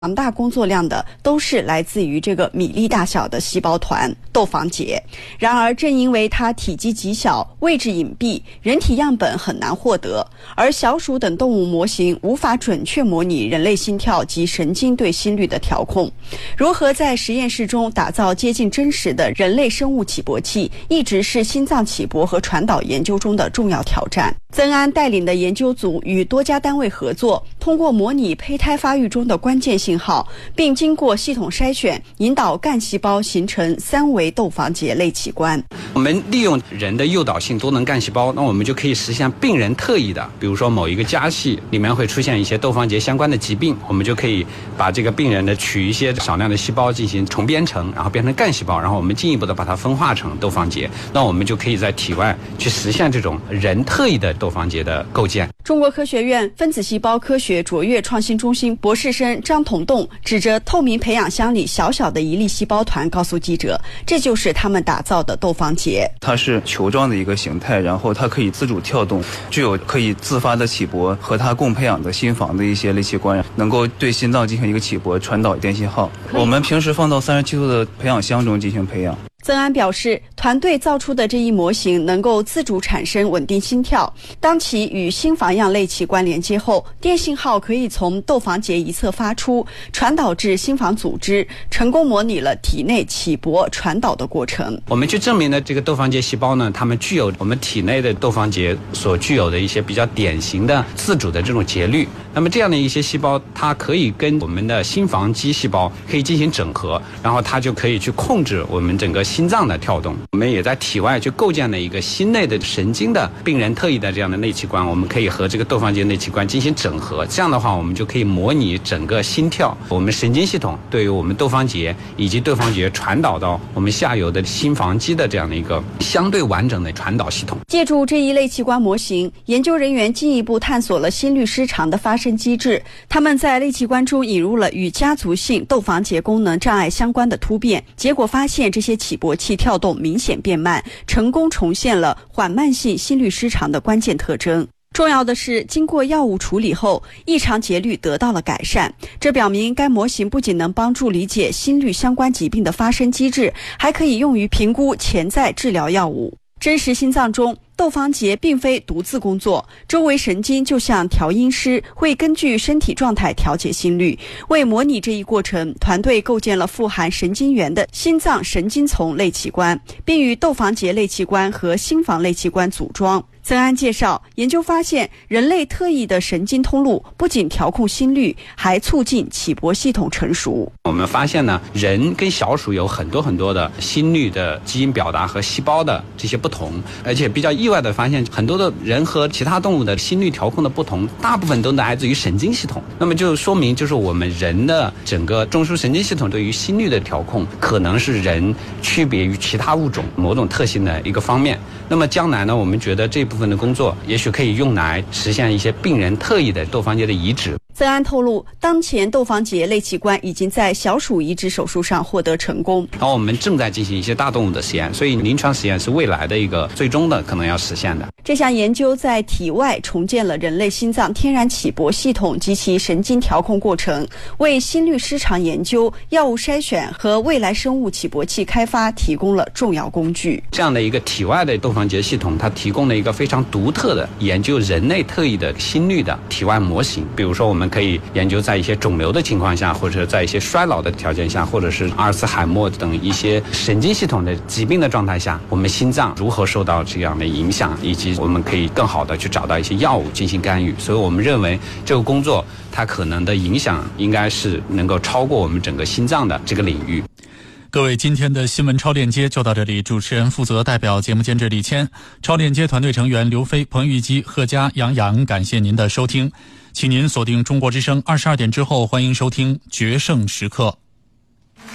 庞大工作量的都是来自于这个米粒大小的细胞团窦房结。然而正因为它体积极小，位置隐蔽，人体样本很难获得，而小鼠等动物模型无法准确模拟人类心跳及神经对心率的调控。如何在实验室中打造接近真实的人类生物起搏器，一直是心脏起搏和传导研究中的重要挑战。曾安带领的研究组与多家单位合作，通过模拟胚胎发育中的关键信号，并经过系统筛选，引导干细胞形成三维窦房结类器官。 我们利用人的诱导性多能干细胞，那我们就可以实现病人特异的，比如说某一个家系里面会出现一些窦房结相关的疾病，我们就可以把这个病人的取一些少量的细胞进行重编程，然后变成干细胞，然后我们进一步的把它分化成窦房结，那我们就可以在体外去实现这种人特异的窦房结的构建。 中国科学院分子细胞科学卓越创新中心博士生张同栋指着透明培养箱里小小的一粒细胞团告诉记者，这就是他们打造的窦房结。 它是球状的一个形态，然后它可以自主跳动，具有可以自发的起搏，和它共培养的心房的一些类器官能够对心脏进行一个起搏，传导电信号。我们平时放到37度的培养箱中进行培养。 曾安表示，团队造出的这一模型能够自主产生稳定心跳，当其与心房样类器官连接后，电信号可以从窦房结一侧发出，传导至心房组织，成功模拟了体内起搏传导的过程。 我们去证明的这个窦房结细胞呢，它们具有我们体内的窦房结所具有的一些比较典型的自主的这种节律。那么这样的一些细胞，它可以跟我们的心房肌细胞可以进行整合，然后它就可以去控制我们整个心脏的跳动。我们也在体外去构建了一个心内的神经的病人特异的这样的内器官，我们可以和这个窦房结内器官进行整合，这样的话我们就可以模拟整个心跳，我们神经系统对于我们窦房结以及窦房结传导到我们下游的心房肌的这样的一个相对完整的传导系统。 借助这一类器官模型，研究人员进一步探索了心律失常的发生机制。他们在类器官中引入了与家族性窦房结功能障碍相关的突变，结果发现这些起搏器跳动明显变慢，成功重现了缓慢性心律失常的关键特征。重要的是，经过药物处理后，异常节律得到了改善。这表明该模型不仅能帮助理解心律相关疾病的发生机制，还可以用于评估潜在治疗药物。真实心脏中，窦房结并非独自工作，周围神经就像调音师，会根据身体状态调节心率。为模拟这一过程，团队构建了富含神经元的心脏神经丛类器官，并与窦房结类器官和心房类器官组装。曾安介绍，研究发现，人类特异的神经通路不仅调控心率，还促进起搏系统成熟。 我们发现呢，人跟小鼠有很多的心率的基因表达和细胞的这些不同，而且比较意外的发现，很多的人和其他动物的心率调控的不同，大部分都来自于神经系统。那么就说明，就是我们人的整个中枢神经系统对于心率的调控，可能是人区别于其他物种某种特性的一个方面。那么将来呢，我们觉得这部分的工作也许可以用来实现一些病人特异的窦房结的移植。 曾安透露，当前窦房结类器官已经在小鼠移植手术上获得成功， 然后我们正在进行一些大动物的实验，所以临床实验是未来的一个最终的可能要实现的。 这项研究在体外重建了人类心脏天然起搏系统及其神经调控过程，为心律失常研究、药物筛选和未来生物起搏器开发提供了重要工具。 这样的一个体外的窦房结系统，它提供了一个非常独特的研究人类特异的心率的体外模型。比如说我们可以研究在一些肿瘤的情况下，或者在一些衰老的条件下，或者是阿尔茨海默等一些神经系统的疾病的状态下，我们心脏如何受到这样的影响，以及我们可以更好的去找到一些药物进行干预。所以我们认为这个工作它可能的影响应该是能够超过我们整个心脏的这个领域。 各位，今天的新闻超链接就到这里，主持人负责代表节目监制李谦，超链接团队成员刘飞、彭玉基、贺佳、杨洋，感谢您的收听，请您锁定中国之声22点之后，欢迎收听决胜时刻。